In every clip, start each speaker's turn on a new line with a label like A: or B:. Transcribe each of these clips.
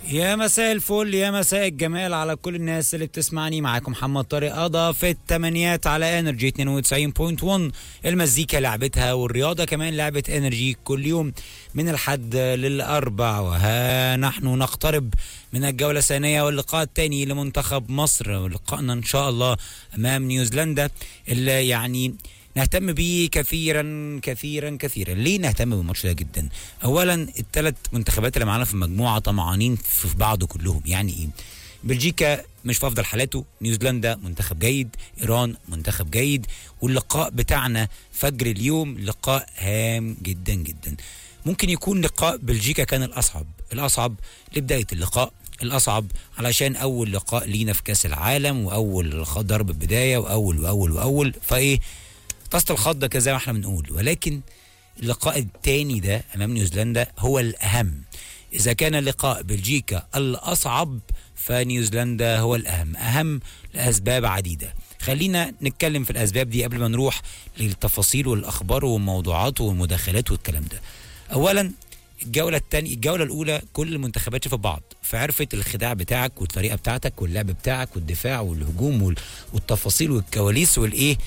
A: يا مساء الفل، يا مساء الجمال على كل الناس اللي بتسمعني. معاكم محمد طارق قضا في التمانيات على انرجي 92.1. المزيكا لعبتها والرياضة كمان لعبة انرجي كل يوم من الحد للأربع. وها نحن نقترب من الجولة الثانية واللقاء الثاني لمنتخب مصر، ولقائنا ان شاء الله امام نيوزيلندا اللي يعني نهتم بيه كثيرا كثيرا كثيرا. ليه نهتم بالماتش ده جدا؟ اولا الثلاث منتخبات اللي معانا في المجموعه طمعانين في بعض كلهم. يعني ايه؟ بلجيكا مش في افضل حالاته، نيوزيلندا منتخب جيد، ايران منتخب جيد، واللقاء بتاعنا فجر اليوم لقاء هام جدا جدا. ممكن يكون لقاء بلجيكا كان الاصعب لبدايه اللقاء، الاصعب علشان اول لقاء لينا في كاس العالم واول ضرب بدايه واول فايه طاسة الخضة كده زي ما احنا بنقول. ولكن اللقاء الثاني ده امام نيوزيلندا هو الاهم. اذا كان لقاء بلجيكا الاصعب فنيوزيلندا هو اهم لاسباب عديدة. خلينا نتكلم في الاسباب دي قبل ما نروح للتفاصيل والاخبار والموضوعات والمداخلات والكلام ده. اولا الجولة الأولى كل المنتخبات شافت بعض، فعرفت الخداع بتاعك والطريقة بتاعتك واللعب بتاعك والدفاع والهجوم والتفاصيل والكواليس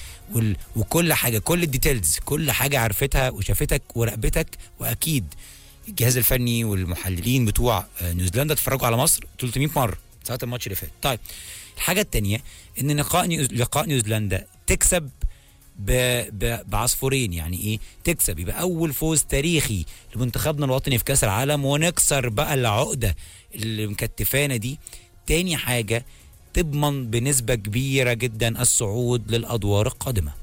A: وكل حاجة، كل الديتيلز، كل حاجة عرفتها وشافتك وراقبتك. وأكيد الجهاز الفني والمحللين بتوع نيوزيلندا اتفرجوا على مصر 300 مرة ساعة الماتش اللي فات. طيب الحاجة التانية إن لقاء نيوزيلندا تكسب بعصفورين. يعني ايه تكسب؟ يبقى اول فوز تاريخي لمنتخبنا الوطني في كاس العالم ونكسر بقى العقده اللي مكتفانا دي. تاني حاجه تضمن بنسبه كبيره جدا الصعود للادوار القادمه.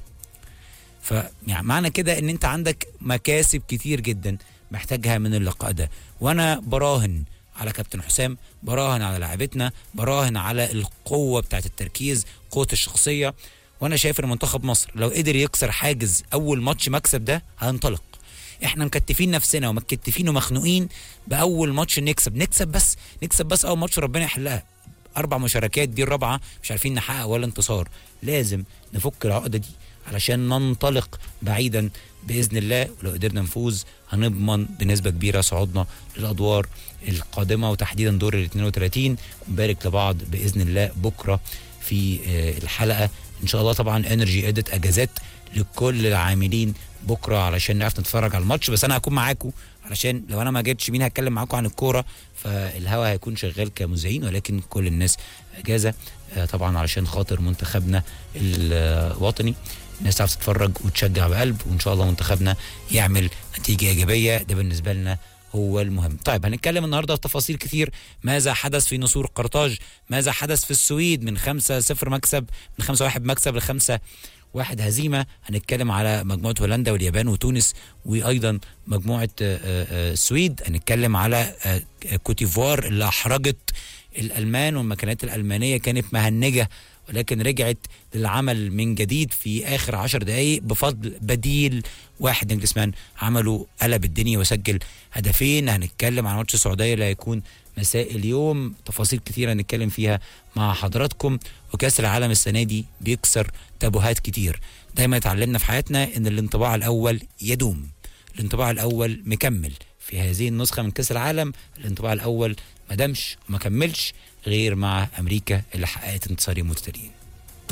A: فيعني معنى كده ان انت عندك مكاسب كتير جدا محتاجها من اللقاء ده. وانا براهن على كابتن حسام، براهن على لاعبتنا، براهن على القوه بتاعت التركيز، قوه الشخصيه. وانا شايف ان منتخب مصر لو قدر يكسر حاجز اول ماتش مكسب ده هنطلق. احنا مكتفين نفسنا ومكتفين ومخنوقين باول ماتش نكسب بس اول ماتش ربنا يحلها. 4 مشاركات دي الرابعه مش عارفين نحقق ولا انتصار. لازم نفك العقده دي علشان ننطلق بعيدا باذن الله. ولو قدرنا نفوز هنضمن بنسبه كبيره صعودنا للادوار القادمه وتحديدا دور ال 32. ونبارك لبعض باذن الله بكره في الحلقه ان شاء الله. طبعا انرجي ادت اجازات لكل العاملين بكره علشان نعرف نتفرج على الماتش، بس انا هكون معاكم علشان لو انا ما جيتش مين هتكلم معاكم عن الكوره، فالهوا هيكون شغال كمذيعين، ولكن كل الناس اجازه طبعا علشان خاطر منتخبنا الوطني. الناس تعرف تتفرج وتشجع بقلب، وان شاء الله منتخبنا يعمل نتيجه ايجابيه، ده بالنسبه لنا هو المهم. طيب هنتكلم النهارده في تفاصيل كتير. ماذا حدث في نسور قرطاج؟ ماذا حدث في السويد من 5-0 مكسب، من 5-1 مكسب ل5-1 هزيمه؟ هنتكلم على مجموعه هولندا واليابان وتونس وايضا مجموعه السويد. هنتكلم على كوتيفوار اللي احرجت الالمان، والمكانات الالمانيه كانت مهنجه ولكن رجعت للعمل من جديد في اخر 10 دقائق بفضل بديل واحد نجلسمان عمله قلب الدنيا وسجل هدفين. هنتكلم عن ماتش السعوديه اللي هيكون مساء اليوم، تفاصيل كتيره هنتكلم فيها مع حضراتكم. وكاس العالم السنه دي بيكسر تابوهات كتير. دايما اتعلمنا في حياتنا ان الانطباع الاول يدوم، الانطباع الاول مكمل. في هذه النسخه من كاس العالم الانطباع الاول ما دامش وما كملش غير مع امريكا اللي حققت انتصارين متتاليين.